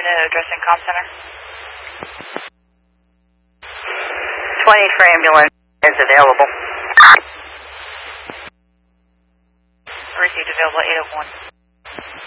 unit addressing comm center. 20 for ambulance is available. Received available 801.